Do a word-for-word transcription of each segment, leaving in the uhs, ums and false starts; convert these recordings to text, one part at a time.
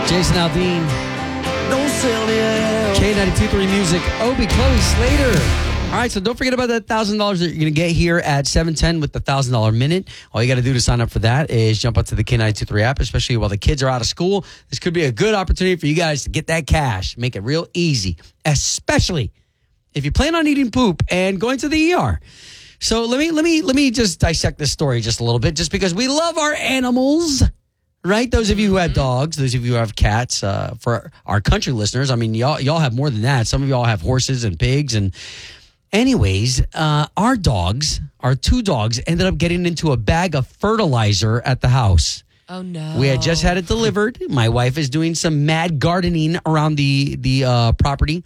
Jason Aldean. Don't sell the K ninety-two point three Music. Obi, Chloe Slater. All right, so don't forget about that one thousand dollars that you're going to get here at seven ten with the one thousand dollars minute. All you got to do to sign up for that is jump up to the K ninety-two point three app, especially while the kids are out of school. This could be a good opportunity for you guys to get that cash. Make it real easy, especially if you plan on eating poop and going to the E R. So let me let me let me just dissect this story just a little bit, just because we love our animals, right? Those of you who have dogs, those of you who have cats, uh, for our country listeners, I mean, y'all y'all have more than that. Some of y'all have horses and pigs. And anyways, uh, our dogs, our two dogs, ended up getting into a bag of fertilizer at the house. Oh, no. We had just had it delivered. My wife is doing some mad gardening around the, the uh, property.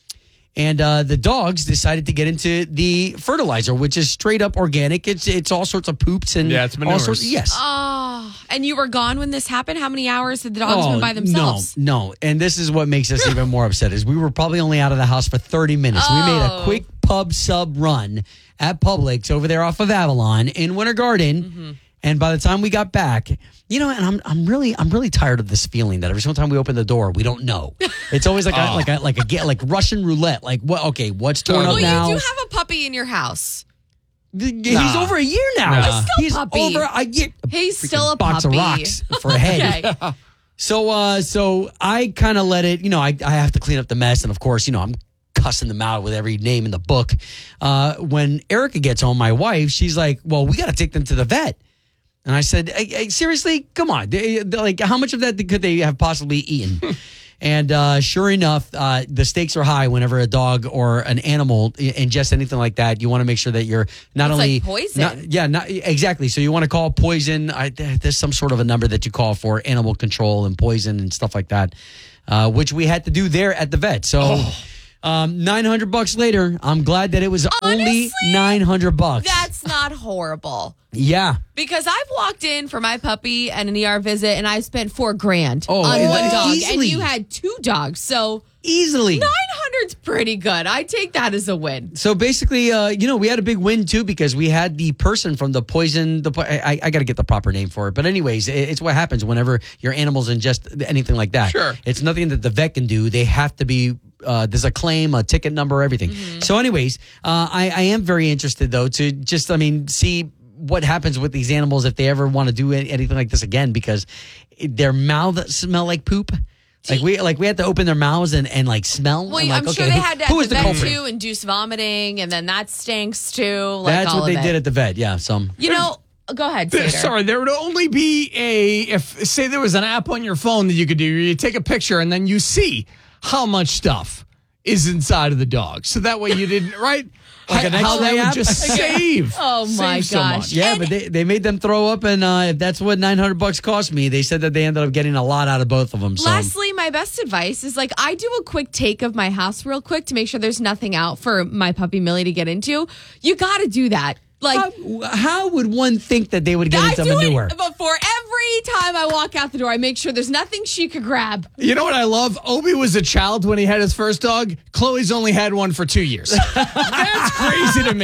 And uh, the dogs decided to get into the fertilizer, which is straight up organic. It's it's all sorts of poops and yeah, it's all manures. sorts. Yes. Oh, and you were gone when this happened? How many hours did the dogs oh, been by themselves? No, no. And this is what makes us even more upset is we were probably only out of the house for thirty minutes. Oh. We made a quick pub sub run at Publix over there off of Avalon in Winter Garden. Mm-hmm. And by the time we got back, you know, and I'm I'm really I'm really tired of this feeling that every single time we open the door, we don't know. It's always like oh. a, like a, like a like Russian roulette. Like what? Okay, what's torn well, up now? you do have a puppy in your house. He's Nah. over a year now. Nah. He's still He's puppy. over a year. He's Freaking still a box puppy. of rocks for a head. Okay. So, uh, so I kind of let it. You know, I I have to clean up the mess, and of course, you know, I'm cussing them out with every name in the book. Uh, when Erica gets home, my wife, she's like, "Well, we got to take them to the vet." And I said, hey, hey, seriously, come on. They, like, how much of that could they have possibly eaten? And uh, sure enough, uh, the stakes are high whenever a dog or an animal ingests anything like that. You want to make sure that you're not It's only like poison. Not, yeah, not exactly. So you want to call poison. I, there's some sort of a number that you call for animal control and poison and stuff like that, uh, which we had to do there at the vet. So. Oh. Um, nine hundred bucks later, I'm glad that it was Honestly, only nine hundred bucks. That's not horrible. Yeah. Because I've walked in for my puppy and an E R visit, and I spent four grand Oh, on e- one dog, easily. and you had two dogs, so Easily. nine hundred's pretty good. I take that as a win. So basically, uh, you know, we had a big win too because we had the person from the poison. The po- I, I got to get the proper name for it, but anyways, it, it's what happens whenever your animals ingest anything like that. Sure. It's nothing that the vet can do. They have to be. Uh, there's a claim, a ticket number, everything. Mm-hmm. So, anyways, uh, I, I am very interested though to just, I mean, see what happens with these animals if they ever want to do anything like this again because their mouths smell like poop. Like we like we had to open their mouths and, and like smell. Well, I'm like, I'm okay, sure they who, had to who at is the the vet culprit? too, induce vomiting, and then that stinks too. Like That's all what they of did it. at the vet. Yeah, some. You know, go ahead, There- Sater. Sorry, there would only be a, if, say there was an app on your phone that you could do, you take a picture and then you see how much stuff is inside of the dog. So that way you didn't, right? Like an how X-ray that would app? just save. Oh, my save so gosh. much. Yeah, but they, they made them throw up, and uh, if that's what nine hundred bucks cost me, they said that they ended up getting a lot out of both of them. So. Lastly, my best advice is like I do a quick take of my house real quick to make sure there's nothing out for my puppy Millie to get into. You got to do that. Like how, how would one think that they would get I into do manure? it before every time I walk out the door. I make sure there's nothing she could grab. You know what I love? Obi was a child when he had his first dog. Chloe's only had one for two years. That's crazy to me.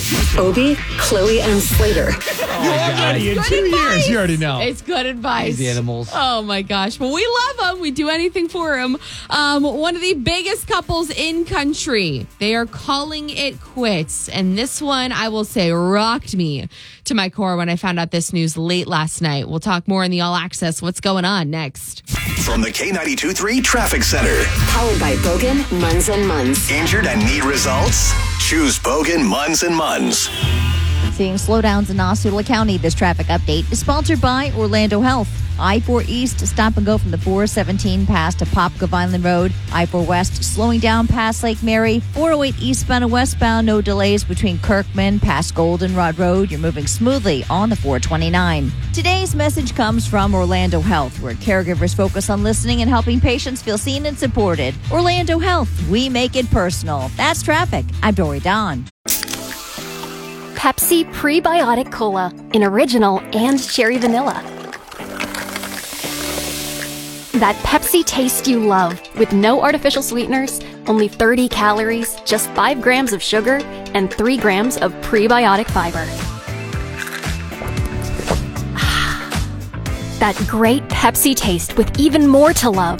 Obi, Chloe, and Slater. You already in Good two advice. years. You already know. It's good advice. The animals. Oh my gosh. Well, we love them. We do anything for them. Um, one of the biggest couples in country. They are calling it quits. And this one, I will say, rocked me to my core when I found out this news late last night. We'll talk more in the All Access. What's going on next? From the K ninety-two point three Traffic Center. Powered by Bogan, Munz and Munz. Injured and need results? Choose Bogan, Munz and Munz. Seeing slowdowns in Osceola County. This traffic update is sponsored by Orlando Health. I four East, stop and go from the four seventeen past to Popka Vineland Road. I four West, slowing down past Lake Mary. four oh eight eastbound and westbound, no delays between Kirkman past Goldenrod Road. You're moving smoothly on the four twenty-nine. Today's message comes from Orlando Health, where caregivers focus on listening and helping patients feel seen and supported. Orlando Health, we make it personal. That's traffic. I'm Dory Don. Pepsi Prebiotic Cola in original and cherry vanilla. That Pepsi taste you love with no artificial sweeteners, only thirty calories, just five grams of sugar, and three grams of prebiotic fiber. that great Pepsi taste with even more to love.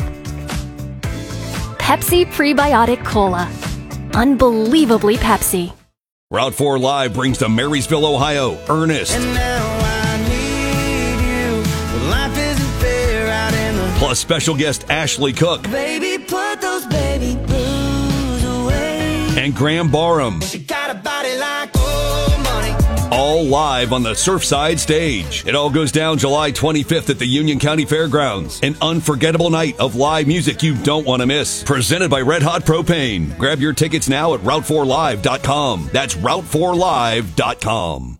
Pepsi Prebiotic Cola. Unbelievably Pepsi. Route four Live brings to Marysville, Ohio, Ernest. And now I need you. But life isn't fair out in the... Plus special guest Ashley Cook. Baby, put those baby blues away. And Graham Barham. She got a body like old money. All live on the Surfside stage. It all goes down July twenty-fifth at the Union County Fairgrounds. An unforgettable night of live music you don't want to miss. Presented by Red Hot Propane. Grab your tickets now at route four live dot com. That's route four live dot com.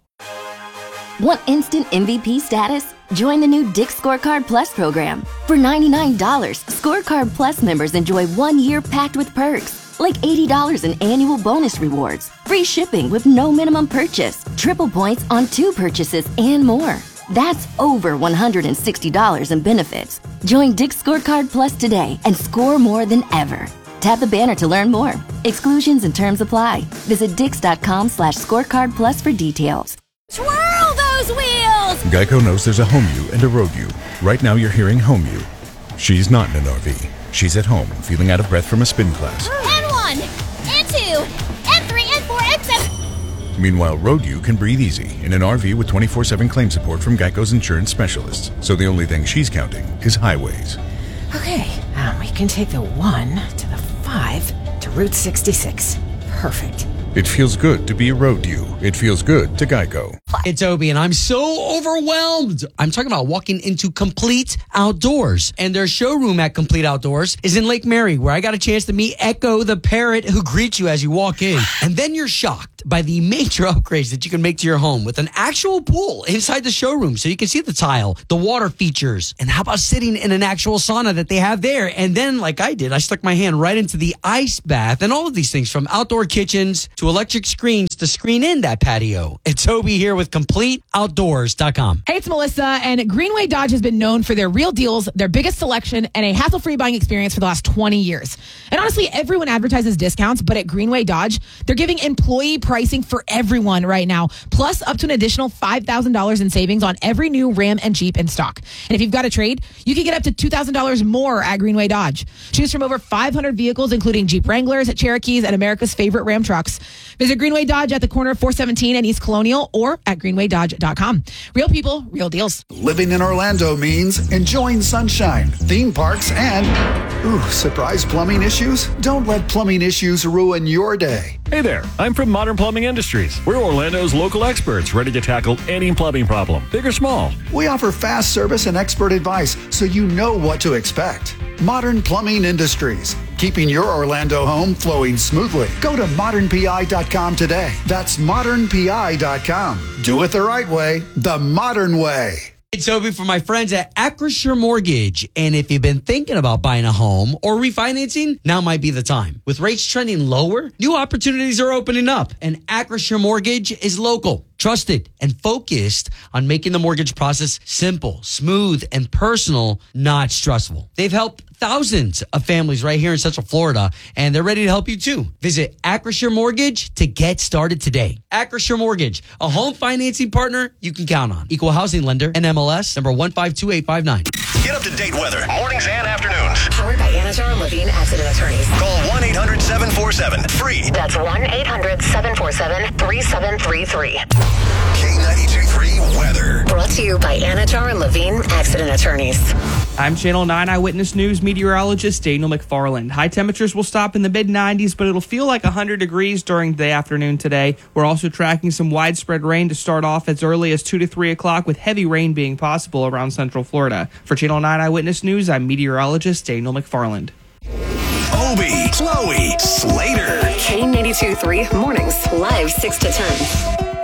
Want instant M V P status? Join the new Dick's Scorecard Plus program. For ninety-nine dollars, Scorecard Plus members enjoy one year packed with perks. Like eighty dollars in annual bonus rewards, free shipping with no minimum purchase, triple points on two purchases, and more. That's over one hundred sixty dollars in benefits. Join Dick's Scorecard Plus today and score more than ever. Tap the banner to learn more. Exclusions and terms apply. Visit dix.com slash scorecard plus for details. Twirl those wheels! Geico knows there's a home you and a road you. Right now you're hearing home you. She's not in an R V. She's at home, feeling out of breath from a spin class. And one, and two, and three, and four, and seven. Meanwhile, road you can breathe easy in an R V with twenty-four seven claim support from Geico's insurance specialists. So the only thing she's counting is highways. Okay, um, we can take the one to the five to Route sixty-six. Perfect. It feels good to be a road you. It feels good to Geico. It's Obi, and I'm so overwhelmed. I'm talking about walking into Complete Outdoors. And their showroom at Complete Outdoors is in Lake Mary, where I got a chance to meet Echo the parrot who greets you as you walk in. And then you're shocked by the major upgrades that you can make to your home with an actual pool inside the showroom, so you can see the tile, the water features, and how about sitting in an actual sauna that they have there. And then, like I did, I stuck my hand right into the ice bath and all of these things, from outdoor kitchens to electric screens to screen in that patio. It's Toby here with complete outdoors dot com. Hey, it's Melissa, and Greenway Dodge has been known for their real deals, their biggest selection, and a hassle-free buying experience for the last twenty years. And honestly, everyone advertises discounts, but at Greenway Dodge, they're giving employee pricing for everyone right now, plus up to an additional five thousand dollars in savings on every new Ram and Jeep in stock. And if you've got a trade, you can get up to two thousand dollars more at Greenway Dodge. Choose from over five hundred vehicles, including Jeep Wranglers, Cherokees, and America's favorite Ram trucks. Visit Greenway Dodge at the corner of four seventeen and East Colonial, or at greenway dodge dot com. Real people, real deals. Living in Orlando means enjoying sunshine, theme parks, and, ooh, surprise plumbing issues? Don't let plumbing issues ruin your day. Hey there, I'm from Modern Plumbing Industries. We're Orlando's local experts, ready to tackle any plumbing problem, big or small. We offer fast service and expert advice, so you know what to expect. Modern Plumbing Industries, keeping your Orlando home flowing smoothly. Go to modern p i dot com today. That's modern p i dot com. Do it the right way, the modern way. It's Toby for my friends at Acrisure Mortgage. And if you've been thinking about buying a home or refinancing, now might be the time. With rates trending lower, new opportunities are opening up. And Acrisure Mortgage is local, trusted, and focused on making the mortgage process simple, smooth, and personal, not stressful. They've helped thousands of families right here in Central Florida, and they're ready to help you too. Visit Acrisure Mortgage to get started today. Acrisure Mortgage, a home financing partner you can count on. Equal housing lender, N M L S number one five two eight five nine. Get up-to-date weather, mornings and afternoons. Powered by Anajar and Levine Accident Attorneys. Call one eight hundred seven four seven free. That's one eight hundred seven four seven three seven three three. K ninety-two point three weather. Brought to you by Anajar and Levine Accident Attorneys. I'm Channel nine Eyewitness News meteorologist Daniel McFarland. High temperatures will stop in the mid nineties, but it'll feel like one hundred degrees during the afternoon today. We're also tracking some widespread rain to start off as early as two to three o'clock, with heavy rain being possible around Central Florida. For Channel nine Eyewitness News, I'm meteorologist Daniel McFarland. Obi, Chloe, Slater. K ninety-two point three mornings, live six to ten.